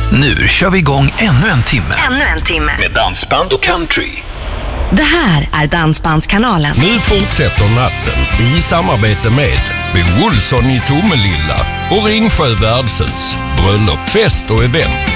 Nu kör vi igång ännu en timme. Ännu en timme. Med dansband och country. Det här är Dansbandskanalen. Nu fortsätter natten i samarbete med Bo Olsson i Tomelilla och Ringsjö värdshus. Bröllop, fest och event.